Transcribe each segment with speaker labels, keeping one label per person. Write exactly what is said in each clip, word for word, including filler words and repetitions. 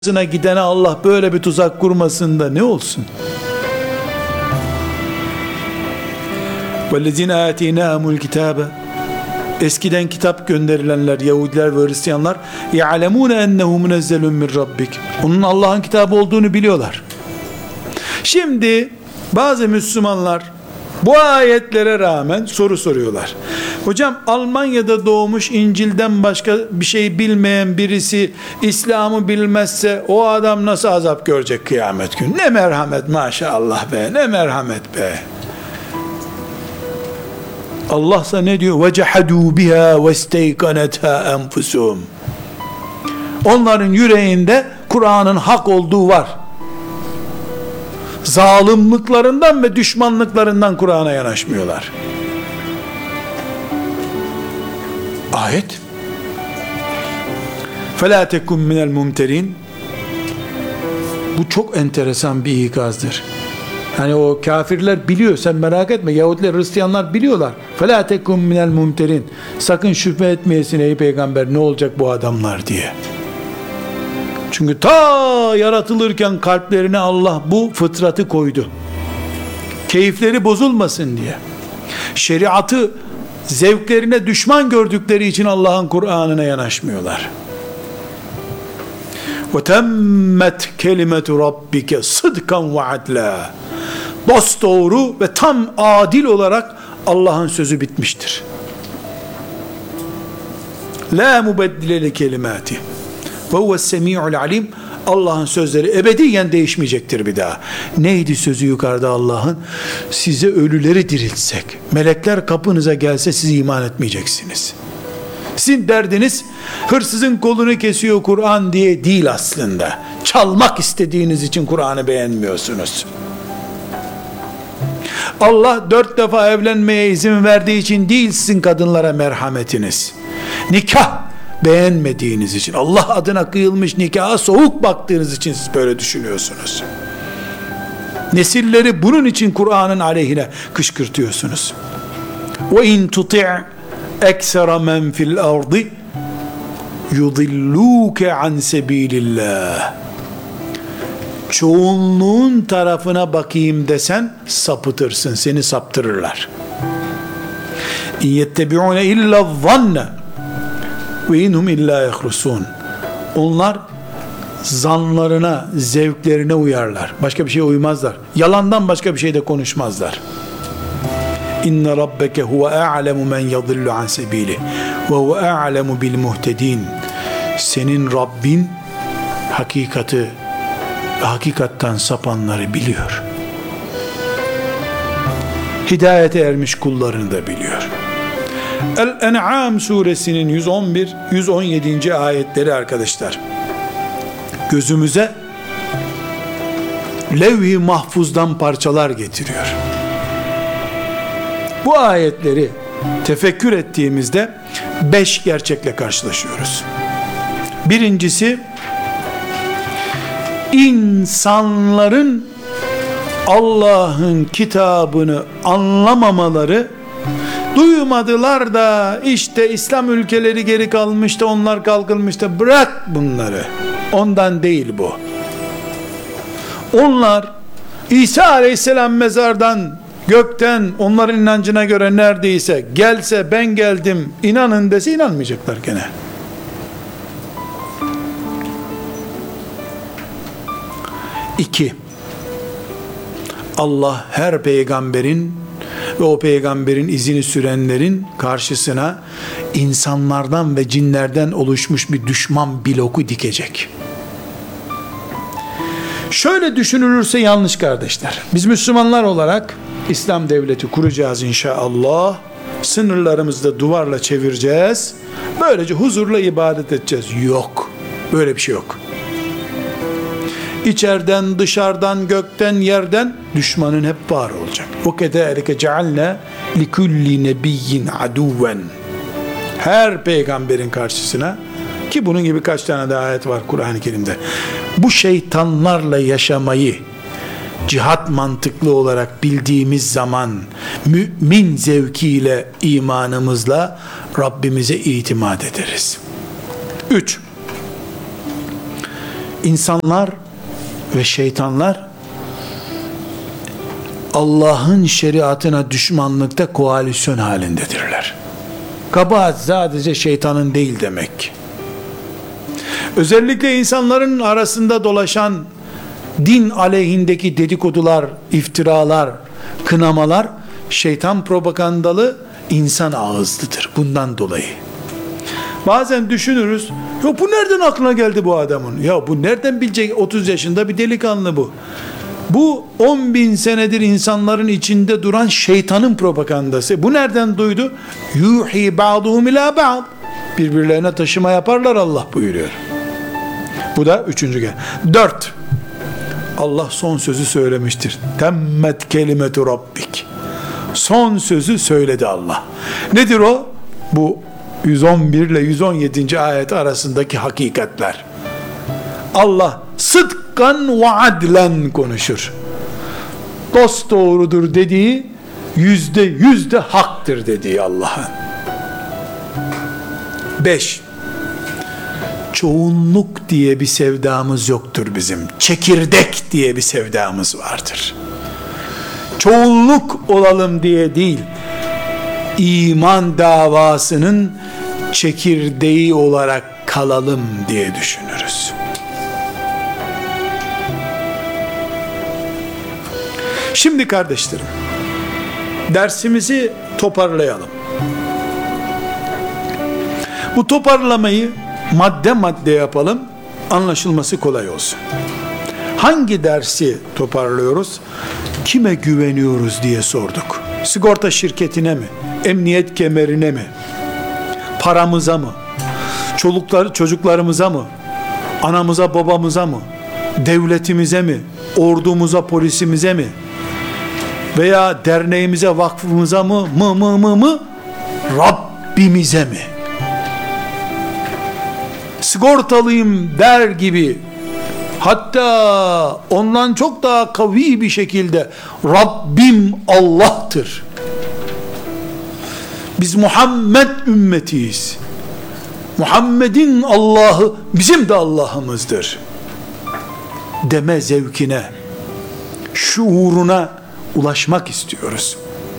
Speaker 1: gidene Allah böyle bir tuzak kurmasın da ne olsun? وَالَّذِينَ آتِينَاهُمُ الْكِتَابَ Eskiden kitap gönderilenler, Yahudiler ve Hristiyanlar يَعْلَمُونَ اَنَّهُ مُنَزَّلٌ مِنْ رَبِّكَ Onun Allah'ın kitabı olduğunu biliyorlar. Şimdi bazı Müslümanlar bu ayetlere rağmen soru soruyorlar. Hocam, Almanya'da doğmuş, İncil'den başka bir şey bilmeyen birisi İslam'ı bilmezse o adam nasıl azap görecek kıyamet günü? Ne merhamet maşallah be, ne merhamet be. Allah ise ne diyor? وَجَحَدُوا بِهَا وَاسْتَيْقَنَتْهَا أَنْفُسُهُمْ Onların yüreğinde Kur'an'ın hak olduğu var. Zalimliklarından ve düşmanlıklarından Kur'an'a yanaşmıyorlar. Ayet. فَلَا تَكُمْ مِنَ الْمُمْتَرِينَ Bu çok enteresan bir ikazdır. Hani o kafirler biliyor, sen merak etme. Yahudiler, Hristiyanlar biliyorlar. فَلَا تَكُمْ مِنَ الْمُمْتَرِينَ Sakın şüphe etmeyesin ey peygamber, ne olacak bu adamlar diye. Çünkü ta yaratılırken kalplerine Allah bu fıtratı koydu. Keyifleri bozulmasın diye. Şeriatı zevklerine düşman gördükleri için Allah'ın Kur'an'ına yanaşmıyorlar. وَتَمَّتْ كَلِمَةُ رَبِّكَ صِدْقًا وَعَدْلًا Dosdoğru ve tam adil olarak Allah'ın sözü bitmiştir. لَا مُبَدِّلَ لِكَلِمَاتِهِ وَهُوَ السَّمِيعُ الْعَلِيمُ Allah'ın sözleri ebediyen değişmeyecektir bir daha. Neydi sözü yukarıda Allah'ın? Size ölüleri diriltsek, melekler kapınıza gelse siz iman etmeyeceksiniz. Sizin derdiniz hırsızın kolunu kesiyor Kur'an diye değil aslında. Çalmak istediğiniz için Kur'an'ı beğenmiyorsunuz. Allah dört defa evlenmeye izin verdiği için değil sizin kadınlara merhametiniz. Nikah beğenmediğiniz için, Allah adına kıyılmış nikaha soğuk baktığınız için siz böyle düşünüyorsunuz. Nesilleri bunun için Kur'an'ın aleyhine kışkırtıyorsunuz. وَاِنْ تُطِعْ اَكْسَرَ مَنْ فِي الْأَرْضِ يُضِلُّوكَ عَنْ سَب۪يلِ اللّٰهِ Çoğunluğun tarafına bakayım desen sapıtırsın, seni saptırırlar. اِنْ يَتَّبِعُونَ اِلَّا الظَّنَّ وَاِنْهُمْ اِلَّا يَخْرُسُونَ Onlar zanlarına, zevklerine uyarlar. Başka bir şeye uymazlar. Yalandan başka bir şey de konuşmazlar. İnne rabbeke huve a'lemu men yadillu an sebili ve huve a'lemu bil muhtedin. Senin Rabbin hakikati ve hakikattan sapanları biliyor. Hidayete ermiş kullarını da biliyor. El-En'am suresinin yüz on bir yüz on yedi. ayetleri arkadaşlar, gözümüze levh-i mahfuzdan parçalar getiriyor. Bu ayetleri tefekkür ettiğimizde beş gerçekle karşılaşıyoruz. Birincisi, insanların Allah'ın kitabını anlamamaları, duymadılar da işte İslam ülkeleri geri kalmış da onlar kalkılmış da bırak bunları. Ondan değil bu. Onlar İsa aleyhisselam mezardan, gökten onların inancına göre neredeyse gelse ben geldim inanın dese inanmayacaklar gene. İki, Allah her peygamberin ve o peygamberin izini sürenlerin karşısına insanlardan ve cinlerden oluşmuş bir düşman bloku dikecek. Şöyle düşünülürse yanlış kardeşler. Biz Müslümanlar olarak İslam devleti kuracağız inşallah. Sınırlarımızda duvarla çevireceğiz. Böylece huzurla ibadet edeceğiz. Yok. Böyle bir şey yok. İçeriden, dışarıdan, gökten, yerden düşmanın hep var olacak. وَكَذَٰلِكَ جَعَلْنَا لِكُلِّ نَبِيٍّ عَدُوًّا Her peygamberin karşısına, ki bunun gibi kaç tane de ayet var Kur'an-ı Kerim'de, bu şeytanlarla yaşamayı cihat mantıklı olarak bildiğimiz zaman mümin zevkiyle, imanımızla Rabbimize itimat ederiz. Üç, İnsanlar ve şeytanlar Allah'ın şeriatına düşmanlıkta koalisyon halindedirler. Kabahat sadece şeytanın değil demek. Özellikle insanların arasında dolaşan din aleyhindeki dedikodular, iftiralar, kınamalar şeytan propagandalı, insan ağızlıdır. Bundan dolayı. Bazen düşünürüz, ya bu nereden aklına geldi bu adamın? Ya bu nereden bilecek, otuz yaşında bir delikanlı bu. Bu on bin senedir insanların içinde duran şeytanın propagandası. Bu nereden duydu? Yuhi ba'duhum ila ba'd. Birbirlerine taşıma yaparlar, Allah buyuruyor. Bu da üçüncü gel. Dört. Allah son sözü söylemiştir. Temmet kelimetu rabbik. Son sözü söyledi Allah. Nedir o? Bu yüz on bir ile yüz on yedinci ayet arasındaki hakikatler. Allah sıdkan ve adlen konuşur. Dost doğrudur dediği yüzde yüzde haktır dediği Allah'ın. Beş. Çoğunluk diye bir sevdamız yoktur bizim. Çekirdek diye bir sevdamız vardır. Çoğunluk olalım diye değil, iman davasının çekirdeği olarak kalalım diye düşünürüz. Şimdi kardeşlerim, dersimizi toparlayalım. Bu toparlamayı madde madde yapalım, anlaşılması kolay olsun. Hangi dersi toparlıyoruz? Kime güveniyoruz diye sorduk. Sigorta şirketine mi? Emniyet kemerine mi? Paramıza mı? Çoluklar, çocuklarımıza mı? Anamıza, babamıza mı? Devletimize mi? Ordumuza, polisimize mi? Veya derneğimize, vakfımıza mı? Mı mı mı mı? Rabbimize mi? Sigortalıyım der gibi, hatta ondan çok daha kavi bir şekilde Rabbim Allah'tır, biz Muhammed ümmetiyiz, Muhammed'in Allah'ı bizim de Allah'ımızdır deme zevkine, şuuruna ulaşmak istiyoruz.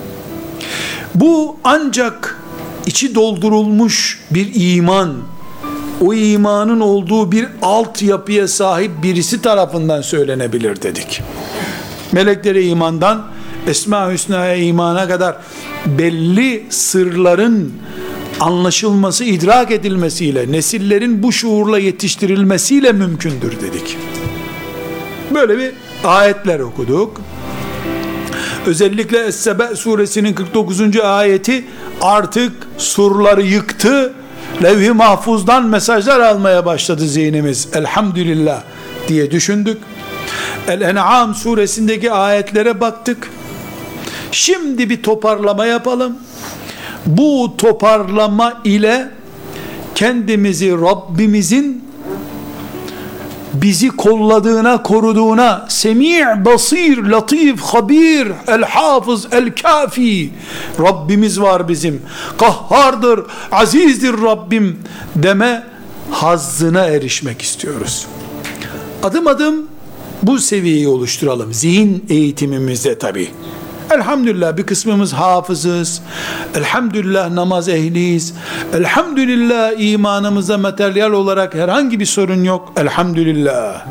Speaker 1: Bu ancak içi doldurulmuş bir iman, o imanın olduğu bir altyapıya sahip birisi tarafından söylenebilir dedik. Meleklere imandan Esma-i Hüsna'ya imana kadar belli sırların anlaşılması, idrak edilmesiyle, nesillerin bu şuurla yetiştirilmesiyle mümkündür dedik. Böyle bir ayetler okuduk. Özellikle Es-Sebe suresinin kırk dokuzuncu ayeti artık surları yıktı. Levh-i mahfuzdan mesajlar almaya başladı zihnimiz. Elhamdülillah diye düşündük. El-En'am suresindeki ayetlere baktık. Şimdi bir toparlama yapalım. Bu toparlama ile kendimizi Rabbimizin bizi kolladığına, koruduğuna, Semi' basir, latif, habir, el hafız, el kafi, Rabbimiz var bizim, kahhardır, azizdir Rabbim deme hazzına erişmek istiyoruz. Adım adım bu seviyeyi oluşturalım zihin eğitimimizde tabi. Elhamdülillah bir kısmımız hafızız, elhamdülillah namaz ehliyiz, elhamdülillah imanımıza materyal olarak herhangi bir sorun yok, elhamdülillah.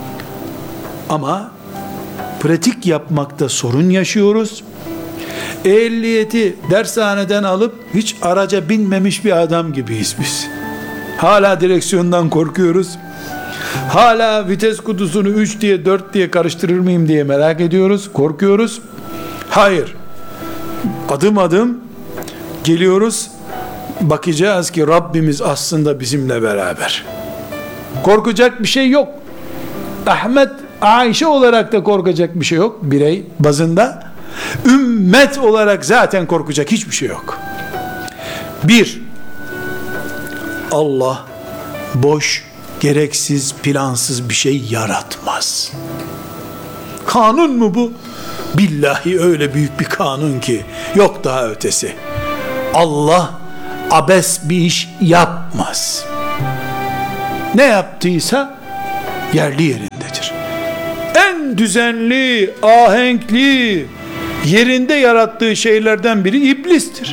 Speaker 1: Ama pratik yapmakta sorun yaşıyoruz. Ehliyeti dershaneden alıp hiç araca binmemiş bir adam gibiyiz biz. Hala direksiyondan korkuyoruz. Hala vites kutusunu üç diye dört diye karıştırır mıyım diye merak ediyoruz, korkuyoruz. Hayır, adım adım geliyoruz, bakacağız ki Rabbimiz aslında bizimle beraber. Korkacak bir şey yok. Ahmet, Ayşe olarak da korkacak bir şey yok birey bazında. Ümmet olarak zaten korkacak hiçbir şey yok. Bir, Allah boş, gereksiz, plansız bir şey yaratmaz. Kanun mu bu? Billahi öyle büyük bir kanun ki yok daha ötesi. Allah abes bir iş yapmaz. Ne yaptıysa yerli yerindedir. En düzenli, ahenkli, yerinde yarattığı şeylerden biri iblistir.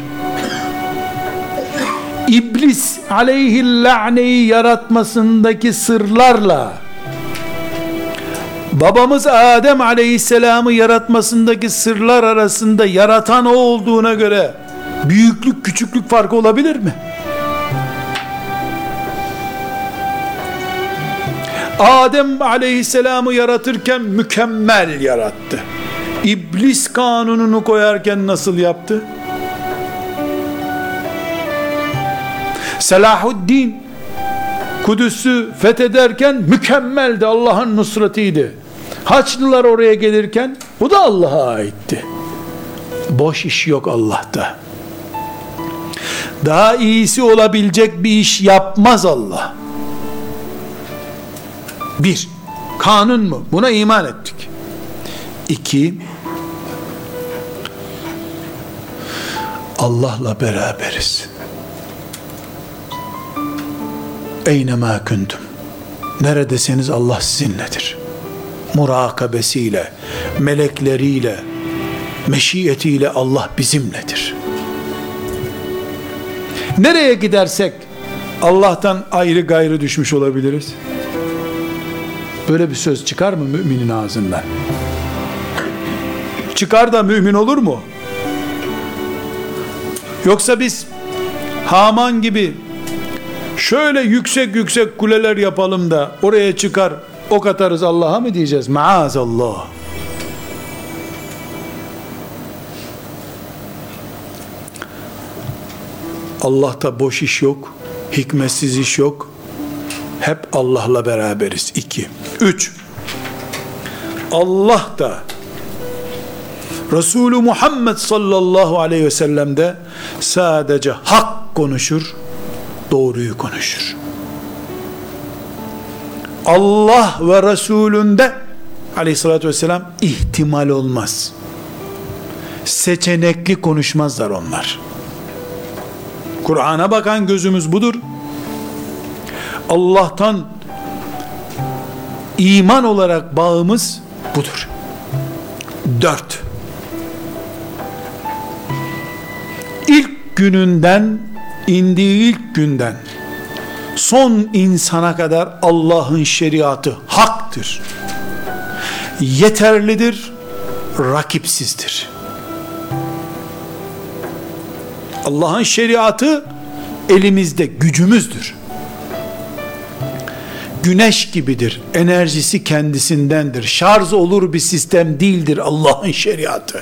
Speaker 1: İblis aleyhillâneyi yaratmasındaki sırlarla babamız Adem aleyhisselamı yaratmasındaki sırlar arasında yaratan o olduğuna göre büyüklük küçüklük farkı olabilir mi? Adem aleyhisselamı yaratırken mükemmel yarattı. İblis kanununu koyarken nasıl yaptı? Selahuddin Kudüs'ü fethederken mükemmeldi, Allah'ın nusratıydı. Haçlılar oraya gelirken bu da Allah'a aitti. Boş iş yok Allah'ta. Daha iyisi olabilecek bir iş yapmaz Allah. Bir, kanun mu? Buna iman ettik. İki, Allah'la beraberiz. Eynemâ kuntum. Neredeseniz Allah sizinledir. Murakabesiyle, melekleriyle, meşiyetiyle Allah bizimledir. Nereye gidersek Allah'tan ayrı gayrı düşmüş olabiliriz. Böyle bir söz çıkar mı müminin ağzından? Çıkar da mümin olur mu? Yoksa biz Haman gibi şöyle yüksek yüksek kuleler yapalım da oraya çıkar ok atarız Allah'a mı diyeceğiz? Maazallah. Allah'ta boş iş yok, hikmetsiz iş yok. Hep Allah'la beraberiz. İki. Üç. Allah da Resulü Muhammed sallallahu aleyhi ve sellem de sadece hak konuşur, doğruyu konuşur. Allah ve Resulünde aleyhissalatü vesselam ihtimal olmaz. Seçenekli konuşmazlar onlar. Kur'an'a bakan gözümüz budur. Allah'tan iman olarak bağımız budur. Dört. İlk gününden, indiği ilk günden son insana kadar Allah'ın şeriatı haktır. Yeterlidir, rakipsizdir. Allah'ın şeriatı elimizde, gücümüzdür. Güneş gibidir. Enerjisi kendisindendir. Şarj olur bir sistem değildir Allah'ın şeriatı.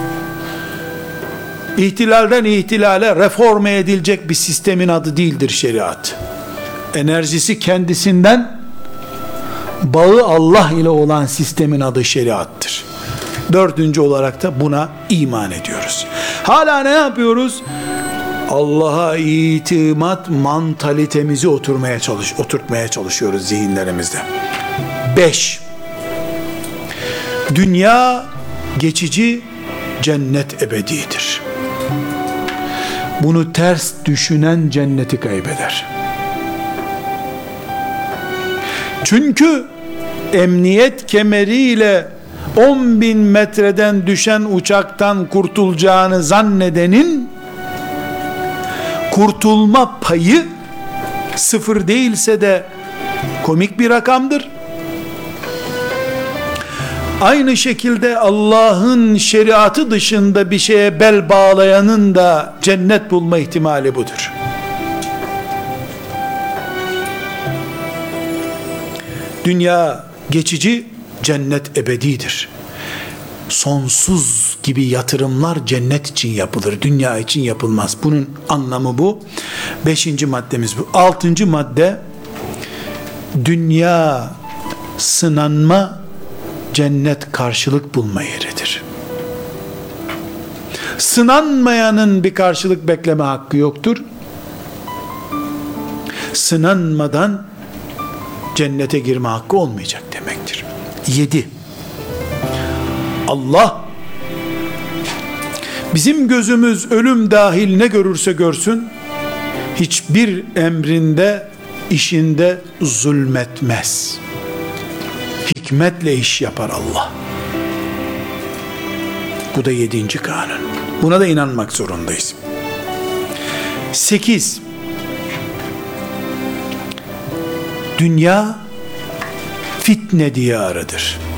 Speaker 1: İhtilalden ihtilale reforme edilecek bir sistemin adı değildir şeriat. Enerjisi kendisinden, bağı Allah ile olan sistemin adı şeriattır. Dördüncü olarak da buna iman ediyoruz. Hala ne yapıyoruz? Allah'a itimat mantalitemizi oturmaya çalış, oturtmaya çalışıyoruz zihinlerimizde. Beş. Dünya geçici, cennet ebedidir. Bunu ters düşünen cenneti kaybeder. Çünkü emniyet kemeriyle on bin metreden düşen uçaktan kurtulacağını zannedenin kurtulma payı sıfır değilse de komik bir rakamdır. Aynı şekilde Allah'ın şeriatı dışında bir şeye bel bağlayanın da cennet bulma ihtimali budur. Dünya geçici, cennet ebedidir. Sonsuz gibi yatırımlar cennet için yapılır, dünya için yapılmaz. Bunun anlamı bu. Beşinci maddemiz bu. Altıncı madde, dünya sınanma, cennet karşılık bulma yeridir. Sınanmayanın bir karşılık bekleme hakkı yoktur. Sınanmadan cennete girme hakkı olmayacak demektir. Yedi. Allah bizim gözümüz ölüm dahil ne görürse görsün, hiçbir emrinde, işinde zulmetmez. hikmetle iş yapar Allah. Bu da yedinci kanun. Buna da inanmak zorundayız. Sekiz, dünya fitne diyarıdır.